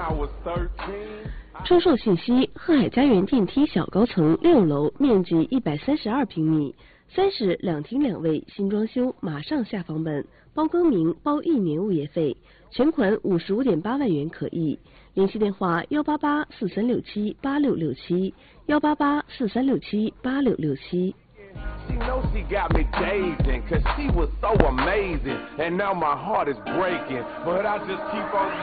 出售信息：鹤海家园电梯小高层6楼，面积132平米，3室2厅2卫，新装修，马上下房本，包更名，包1年物业费，全款55.8万元可以。联系电话18843678667，18843678667。 She knows she got me dazing, cause she was so amazing, and now my heart is breaking, but I just keep on